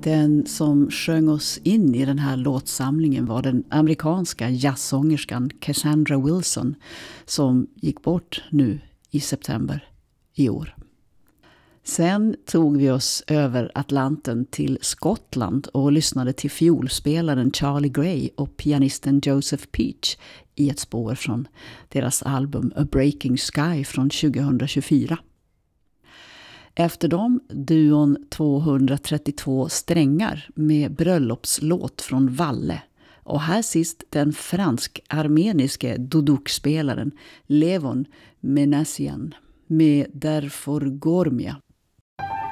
Den som sjöng oss in i den här låtsamlingen var den amerikanska jazzsångerskan Cassandra Wilson som gick bort nu i september i år. Sen tog vi oss över Atlanten till Skottland och lyssnade till fiolspelaren Charlie Gray och pianisten Joseph Peach i ett spår från deras album A Breaking Sky från 2024. Efter dem duon 232 strängar med bröllopslåt från Valle. Och här sist den fransk-armeniske duduk-spelaren Levon Menassian med Därför Gormia.